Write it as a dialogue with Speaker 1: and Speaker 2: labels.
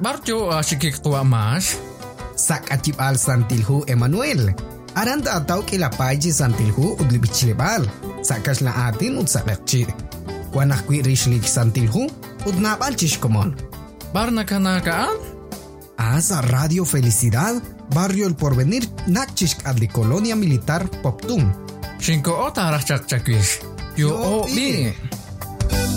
Speaker 1: barjo sikik tua mas.
Speaker 2: Sak acip al santilhu Emmanuel. Aranta atau kilapaji santilhu udlibichilebal. Sakas la atin udsakakchi. Kuanak kwi rishlik santilhu udnabal chishkomon.
Speaker 1: Barna kanakaan?
Speaker 2: Asa Radio Felicidad, Barrio El Porvenir, Nakchishk adli Colonia Militar Poptum.
Speaker 1: Shinko ota arachak chakwish. Yo o bi.